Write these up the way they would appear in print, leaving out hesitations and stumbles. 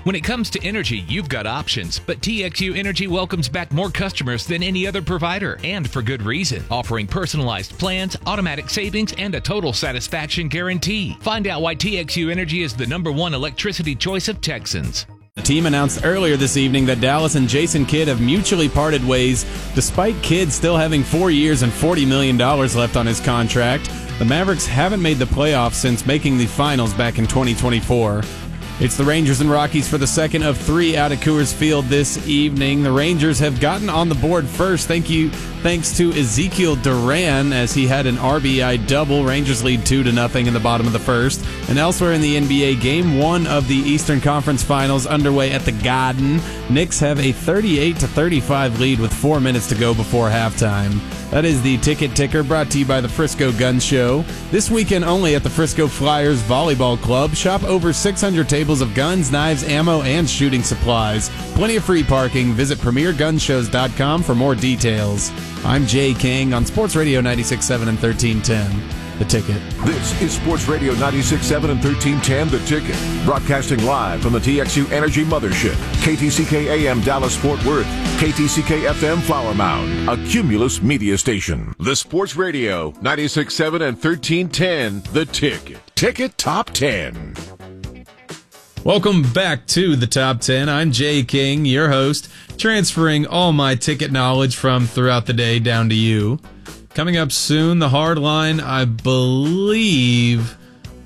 When it comes to energy, you've got options, but TXU Energy welcomes back more customers than any other provider, and for good reason, offering personalized plans, automatic savings, and a total satisfaction guarantee. Find out why TXU Energy is the #1 electricity choice of Texans. The team announced earlier this evening that Dallas and Jason Kidd have mutually parted ways, despite Kidd still having 4 years and $40 million left on his contract. The Mavericks haven't made the playoffs since making the finals back in 2024. It's the Rangers and Rockies for the second of 3 out at Coors Field this evening. The Rangers have gotten on the board first, thanks to Ezekiel Duran, as he had an RBI double. Rangers lead 2-0 in the bottom of the first. And elsewhere in the NBA, Game 1 of the Eastern Conference Finals underway at the Garden. Knicks have a 38-35 lead with 4 minutes to go before halftime. That is the Ticket Ticker, brought to you by the Frisco Gun Show. This weekend only at the Frisco Flyers Volleyball Club. Shop over 600 tables of guns, knives, ammo, and shooting supplies. Plenty of free parking. Visit PremierGunshows.com for more details. I'm Jay King on Sports Radio 96.7 and 1310. The Ticket. This is Sports Radio 96.7 and 1310, The Ticket. Broadcasting live from the TXU Energy Mothership. KTCK AM Dallas Fort Worth. KTCK FM Flower Mound. A Cumulus media station. The Sports Radio 96.7 and 1310, The Ticket. Ticket Top 10. Welcome back to the Top 10. I'm Jay King, your host, transferring all my ticket knowledge from throughout the day down to you. Coming up soon, the hard line, I believe.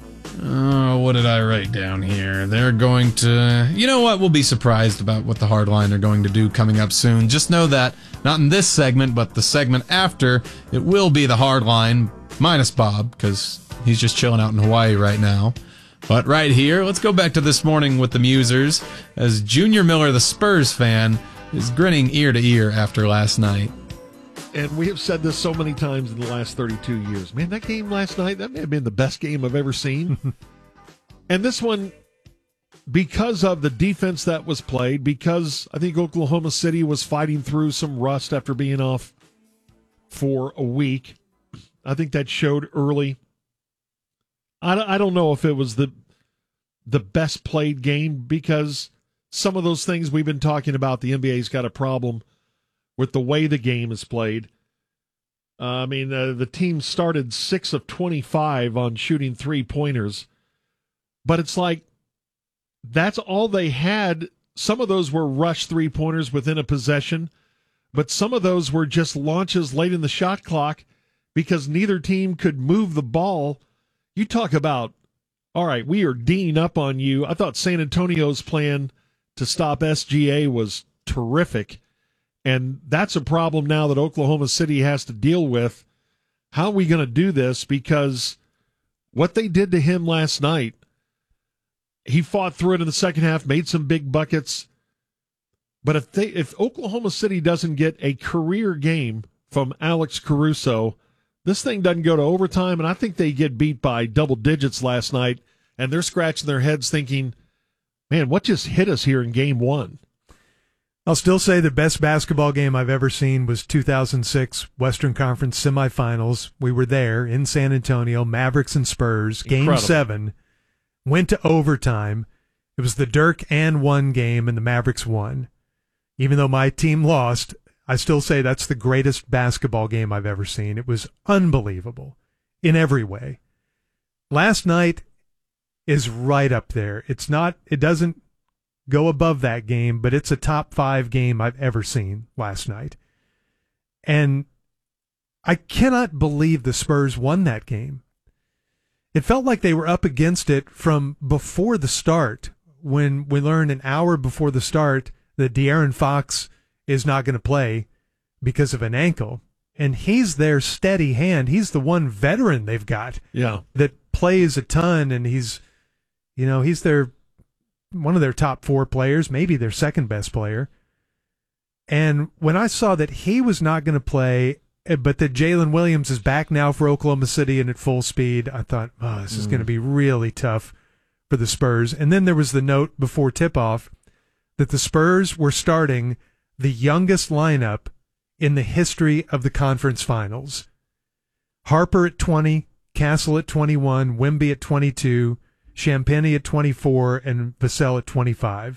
What did I write down here? They're going to... You know what? We'll be surprised about what the hard line are going to do coming up soon. Just know that, not in this segment, but the segment after, it will be the hard line, minus Bob, because he's just chilling out in Hawaii right now. But right here, let's go back to this morning with the Musers, as Junior Miller, the Spurs fan, is grinning ear to ear after last night. And we have said this so many times in the last 32 years. Man, that game last night, that may have been the best game I've ever seen. And this one, because of the defense that was played, because I think Oklahoma City was fighting through some rust after being off for a week, I think that showed early. I don't know if it was the best played game, because some of those things we've been talking about, the NBA's got a problem with the way the game is played. The team started 6 of 25 on shooting 3-pointers, but it's like that's all they had. Some of those were rush 3-pointers within a possession, but some of those were just launches late in the shot clock because neither team could move the ball. You talk about, all right, we are D'ing up on you. I thought San Antonio's plan to stop SGA was terrific. And that's a problem now that Oklahoma City has to deal with. How are we going to do this? Because what they did to him last night, he fought through it in the second half, made some big buckets. But if Oklahoma City doesn't get a career game from Alex Caruso, this thing doesn't go to overtime. And I think they get beat by double digits last night. And they're scratching their heads thinking, man, what just hit us here in game 1? I'll still say the best basketball game I've ever seen was 2006 Western Conference semifinals. We were there in San Antonio, Mavericks and Spurs. Game 7 went to overtime. It was the Dirk and one game, and the Mavericks won. Even though my team lost, I still say that's the greatest basketball game I've ever seen. It was unbelievable in every way. Last night is right up there. It doesn't go above that game, but it's a top 5 game I've ever seen last night. And I cannot believe the Spurs won that game. It felt like they were up against it from before the start, when we learned an hour before the start that De'Aaron Fox is not going to play because of an ankle. And he's their steady hand. He's the one veteran they've got that plays a ton, and he's one of their top 4 players, maybe their second best player. And when I saw that he was not going to play, but that Jalen Williams is back now for Oklahoma City and at full speed, I thought, this is going to be really tough for the Spurs. And then there was the note before tip-off that the Spurs were starting the youngest lineup in the history of the conference finals. Harper at 20, Castle at 21, Wemby at 22, Champagnie at 24, and Vassell at 25.